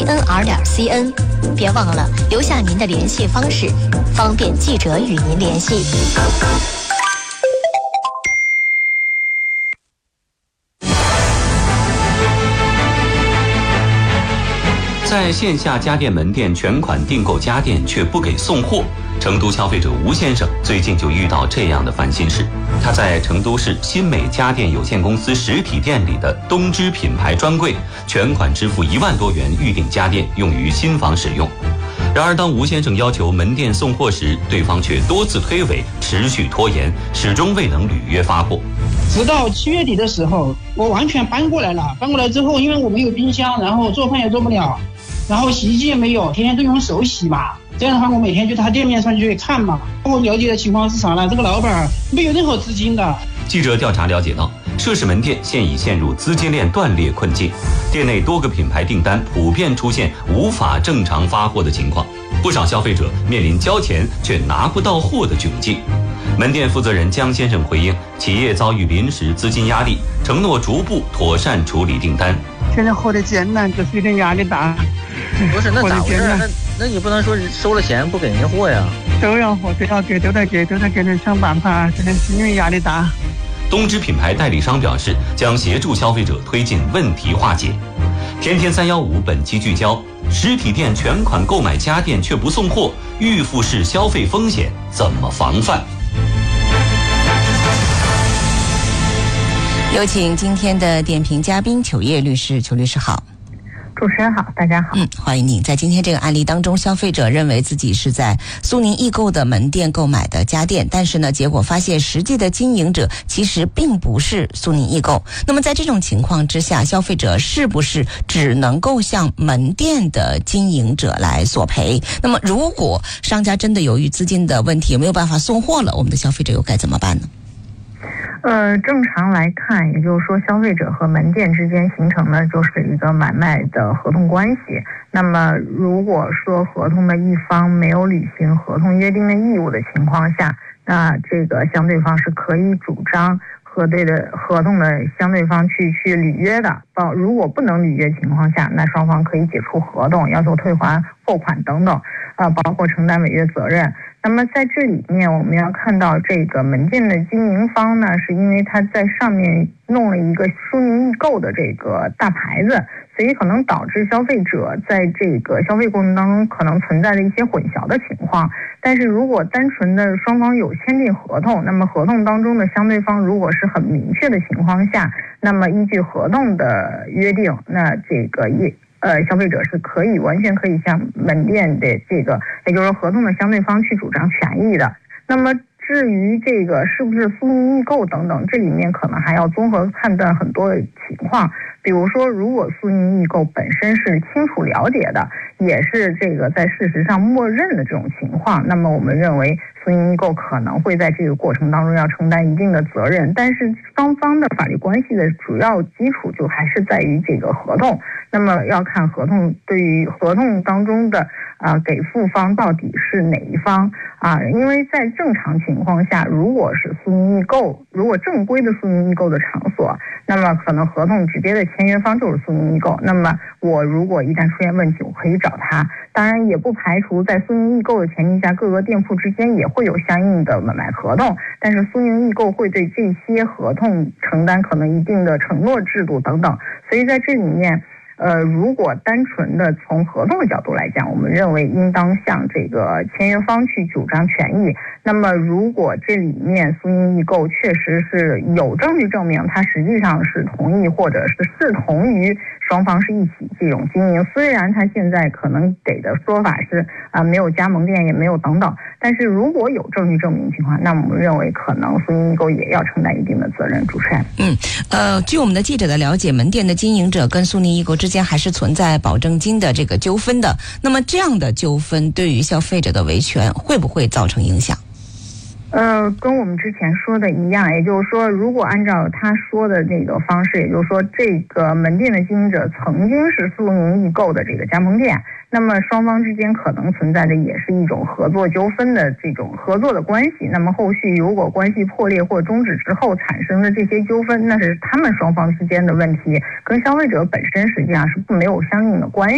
NR.CN。别忘了留下您的联系方式，方便记者与您联系。 在线下家电门店全款订购家电却不给送货，成都消费者吴先生最近就遇到这样的烦心事。他在成都市新美家电有限公司实体店里的东芝品牌专柜全款支付1万多元预订家电，用于新房使用。然而当吴先生要求门店送货时，对方却多次推诿，持续拖延，始终未能履约发货。 直到7月底的时候，我完全搬过来了。搬过来之后，因为我没有冰箱，然后做饭也做不了，然后洗衣机也没有，天天都用手洗嘛。这样的话，我每天就他店面上去看嘛。我了解的情况是啥呢？这个老板没有任何资金的。 记者调查了解到，涉事门店现已陷入资金链断裂困境，店内多个品牌订单普遍出现无法正常发货的情况，不少消费者面临交钱却拿不到货的窘境。门店负责人江先生回应，企业遭遇临时资金压力，承诺逐步妥善处理订单。 现在活得艰难，就是有点压力大。 不是，那咋回事？那你不能说收了钱不给人货呀？ 都要货，都要给，都在给人想办法，真的是因为压力大。 东芝品牌代理商表示，将协助消费者推进问题化解。天天315本期聚焦：实体店全款购买家电却不送货，预付式消费风险怎么防范？ 有请今天的点评嘉宾裘烨律师。裘律师好。 主持人好，大家好。 欢迎您。在今天这个案例当中，消费者认为自己是在苏宁易购的门店购买的家电，但是呢，结果发现实际的经营者其实并不是苏宁易购。那么在这种情况之下，消费者是不是只能够向门店的经营者来索赔？那么如果商家真的由于资金的问题没有办法送货了，我们的消费者又该怎么办呢？ 正常来看，也就是说消费者和门店之间形成的就是一个买卖的合同关系。那么如果说合同的一方没有履行合同约定的义务的情况下，那这个相对方是可以主张核对的合同的相对方去履约的。如果不能履约情况下，那双方可以解除合同，要求退还货款等等，包括承担违约责任。那么在这里面我们要看到这个门店的经营方呢，是因为他在上面弄了一个苏宁易购的这个大牌子，所以可能导致消费者在这个消费过程当中可能存在的一些混淆的情况。但是如果单纯的双方有签订合同，那么合同当中的相对方如果是很明确的情况下，那么依据合同的约定，那这个消费者是完全可以向门店的这个，也就是说合同的相对方去主张权益的。那么至于这个是不是苏宁易购等等，这里面可能还要综合判断很多的情况。比如说，如果苏宁易购本身是清楚了解的，也是这个在事实上默认的这种情况，那么我们认为苏宁易购可能会在这个过程当中要承担一定的责任。但是双方的法律关系的主要基础就还是在于这个合同，那么要看合同对于合同当中的给付方到底是哪一方因为在正常情况下，如果是苏宁易购，如果正规的苏宁易购的场所，那么可能合同直接的签约方就是苏宁易购，那么我如果一旦出现问题，我可以找他。当然也不排除在苏宁易购的前提下，各个店铺之间也会有相应的买卖合同，但是苏宁易购会对这些合同承担可能一定的承诺制度等等。所以在这里面如果单纯的从合同的角度来讲，我们认为应当向这个签约方去主张权益。那么如果这里面苏宁易购确实是有证据证明它实际上是同意或者是视同于双方是一起这种经营，虽然他现在可能给的说法是没有加盟店也没有等等，但是如果有证据证明情况，那么我们认为可能苏宁易购也要承担一定的责任。主持人， 据我们的记者的了解，门店的经营者跟苏宁易购之间还是存在保证金的这个纠纷的。那么这样的纠纷对于消费者的维权会不会造成影响？ 跟我们之前说的一样，也就是说，如果按照他说的这个方式，也就是说，这个门店的经营者曾经是苏宁易购的这个加盟店，那么双方之间可能存在的也是一种合作纠纷的这种合作的关系。那么后续如果关系破裂或终止之后产生的这些纠纷，那是他们双方之间的问题，跟消费者本身实际上是没有相应的关系。